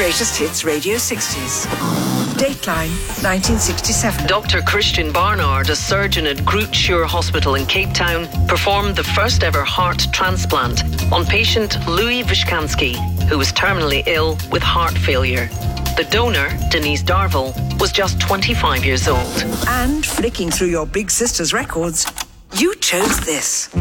Greatest Hits Radio 60s. Dateline, 1967. Dr. Christian Barnard, a surgeon at Groote Schuur Hospital in Cape Town, performed the first ever heart transplant on patient Louis Vyshkansky, who was terminally ill with heart failure. The donor, Denise Darville, was just 25 years old. And flicking through your big sister's records, you chose this.